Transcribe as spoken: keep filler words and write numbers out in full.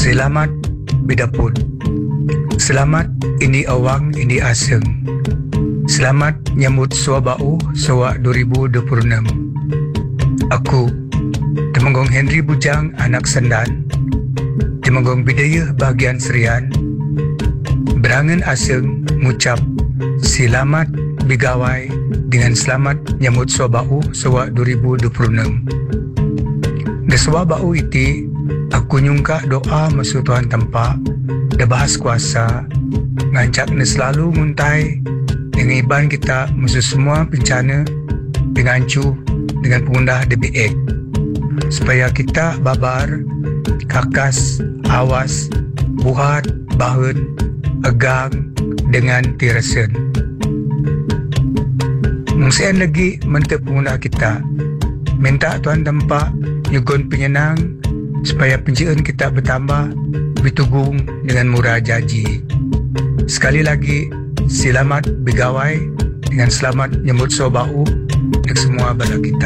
Selamat bidapun. Selamat ini awang ini aseng. Selamat nyambut sua bau sua dua ribu dua puluh enam. Aku Temenggong Henry Bujang anak Sendan, Temenggong Bidayah bahagian Serian, berangan aseng ngucap selamat bigawai dengan selamat nyambut sua bau sua dua ribu dua puluh enam. Deswa bau iti aku nyungka doa masuk Tuhan tempat dah bahas kuasa ngancak ni selalu nguntai dengan iban kita musuh semua bencana dengan cu dengan pengundah D B X supaya kita babar kakas awas buhat bahan agang dengan tirasen. Mungsian lagi mentep pengundah kita minta Tuhan tempat nyugun penyenang supaya penciptaan kita bertambah bertugung dengan murah janji. Sekali lagi, selamat bergawai dengan selamat nyambut sobau untuk semua bala kita.